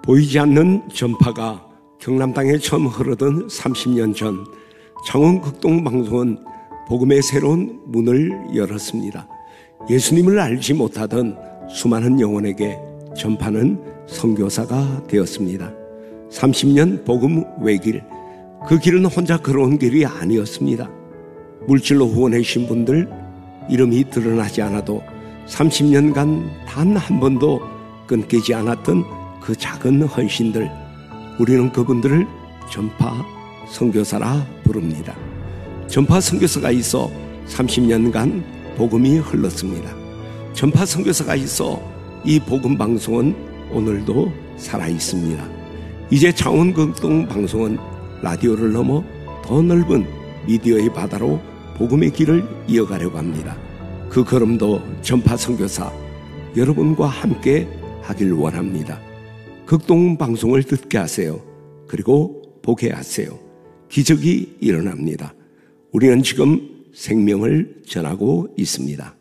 보이지 않는 전파가 경남 땅에 처음 흐르던 30년 전 창원극동방송은 복음의 새로운 문을 열었습니다. 예수님을 알지 못하던 수많은 영혼에게 전파는 선교사가 되었습니다. 30년 복음 외길, 그 길은 혼자 걸어온 길이 아니었습니다. 물질로 후원해주신 분들 이름이 드러나지 않아도 30년간 단 한 번도 끊기지 않았던 그 작은 헌신들, 우리는 그분들을 전파 선교사라 부릅니다. 전파 선교사가 있어 30년간 복음이 흘렀습니다. 전파 선교사가 있어 이 복음 방송은 오늘도 살아 있습니다. 이제 창원극동 방송은 라디오를 넘어 더 넓은 미디어의 바다로 복음의 길을 이어가려고 합니다. 그 걸음도 전파 선교사 여러분과 함께 하길 원합니다. 극동 방송을 듣게 하세요. 그리고 보게 하세요. 기적이 일어납니다. 우리는 지금 생명을 전하고 있습니다.